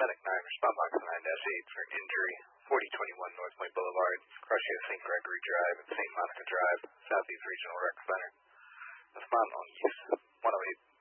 Medic 9, respond box 9-8 for injury, 4021 North Point Boulevard, Crucia St. Gregory Drive and St. Monica Drive, Southeast Regional Rec Center. Respond on use 108.